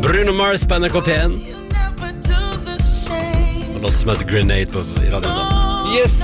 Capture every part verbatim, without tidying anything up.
Bruno Mars på N R K P en. Og låt som heter Grenade på i radioen da. Yes!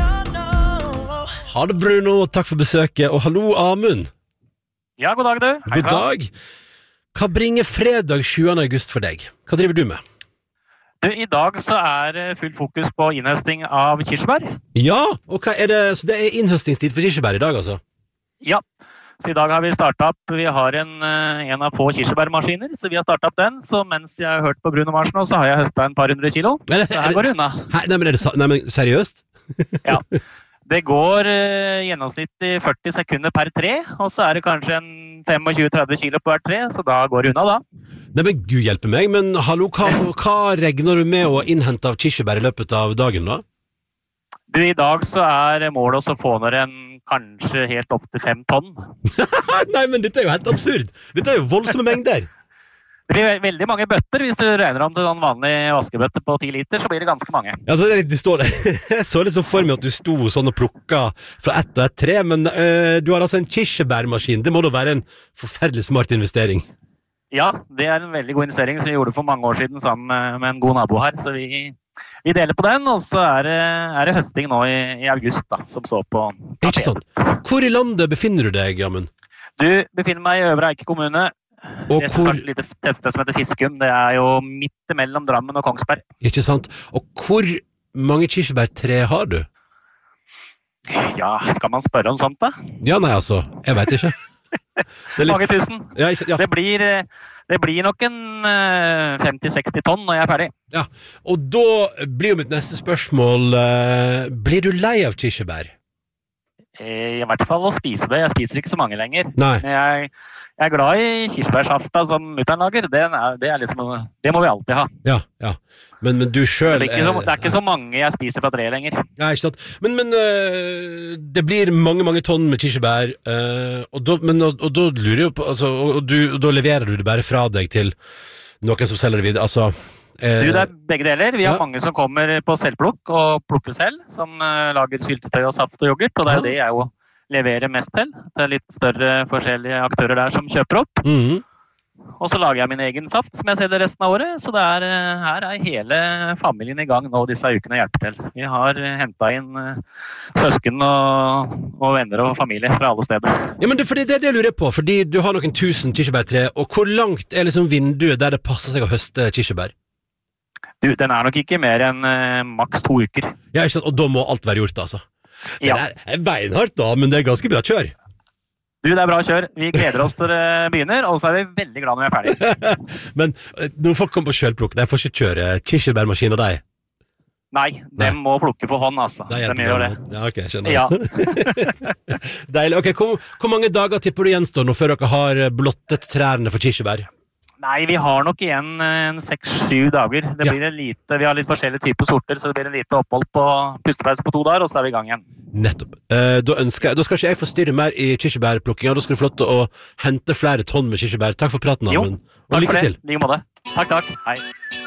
Ha det, Bruno, takk for besøket. Og hallo, Amund. Ja, god dag, du. Hei, god dag. Hva bringer fredag sjuende august for deg? Hva driver du med? Du, i dag så er full fokus på innhøsting av kirsebær. Ja, og hva er det? Så det er innhøstingstid for kirsebær i dag, altså? Ja, så i dag har vi startet opp, vi har en, en av få kirsebærmaskiner, så vi har startet opp den, så mens jeg har hørt på Bruno Mars nå, så har jeg høstet en par hundre kilo, det, så her går det unna. Hei, nei, men er det nei, men seriøst? Ja, det går uh, gjennomsnitt i førti sekunder per tre, og så er det kanskje en tjuefem til tretti kilo på hvert tre, så da går det unna da. Nei, men Gud hjelper meg, men hallo, hva, hva regner du med å innhente av kirsebær i løpet av dagen da? Du, i dag så er målet også å få ned en kanskje helt opp til fem tonn. Nei, men dette er jo helt absurd. Dette er jo voldsomme mengder. Det blir veldig mange bøtter. Hvis du regner om til en vanlig vaskebøtte på ti liter, så blir det ganske mange. Ja, så det, du står der. Jeg så liksom for meg at du sto sånn og plukka fra ett og ett tre, men øh, du har altså en kirsebærmaskin. Det må da være en forferdelig smart investering. Ja, det er en veldig god investering som vi gjorde for mange år siden sammen med en god nabo her, så vi... Vi deler på den, og så er det, er det høsting nå i, i august, da, som så på tapetet. Ikke sant. Hvor i landet befinner du deg, Amund? Du befinner meg i Øvre Eike kommune. Og det er hvor... et lite tettsted som heter Fiskum. Det er jo midt mellom Drammen og Kongsberg. Ikke sant. Og hvor mange kirsebærtre har du? Ja, skal man spørre om sånt da? Ja, nei, altså. Jeg vet ikke. Det litt... Mange tusen. Ja, ikke... ja. Det blir... Det blir nok en uh, femti til seksti tonn når jeg er ferdig. Ja, og da blir jo mitt neste spørsmål, uh, blir du lei av kirsebær? I hvert fall å spise det. Jeg spiser ikke så mange lenger. Nei. Jeg, jeg er glad i kirsebærsafta som mutteren lager. Det, er, det, er liksom, det må vi alltid ha. Ja, ja. Men, men du selv... Det er, så, det er ikke så mange jeg spiser fra tre lenger. Ja, ikke sant. Men, men uh, det blir mange, mange tonn med kirsebær, uh, og, da, men, og, og da lurer jeg på, altså, og, og, du, og da leverer du det bare fra deg til noen som selger det videre, altså... Du, det er begge deler. Vi har ja. mange som kommer på selvplukk og plukker selv, som uh, lager syltetøy og saft og yoghurt, og det er jo det jeg jo leverer mest til. Det er litt større forskjellige aktører der som kjøper opp. Mhm. Og så lager jeg min egen saft som jeg selger resten av året, så det er, her er hele familien i gang nå disse ukene hjelper til. Vi har hentet inn uh, søsken og, og venner og familie fra alle steder. Ja, men det, fordi det er det jeg lurer på, fordi du har noen tusen kirsebærtre, og hvor langt er liksom vinduet der det passer seg å høste kirsebær? Du, den er nok ikke mer enn uh, maks to uker. Ja, ikke sant, og da må alt være gjort, altså. Det ja. er beinhardt da, men det er ganske bra kjør. Du, det er bra kjør. Vi gleder oss til det begynner, og så er vi veldig glad når vi er ferdig. Men når folk kommer på selvplukk, de får ikke kjøre kirsebærmaskin av deg? Nei, de må plukke for hånd, altså. De gjør det. Ja, ok, skjønner. Ja. Deilig. Ok, hvor, hvor mange dager tipper du gjenstår nå før dere har blottet trærne for kirsebær? Nei, vi har nok igjen en seks-syv dager. Det blir en lite, vi har litt forskjellige typer sorter, så det blir en lite opphold på pustepause på to dager, og så er vi i gang igjen. Nettopp. Eh, da, ønsker jeg, da skal ikke jeg forstyrre mer i kirsebærplukkinga, da skal du få lov til å hente flere tonn med kirsebær. Takk for praten, Amund. Og lykke til. Jo, takk for det. Like måte. Takk, takk. Hei.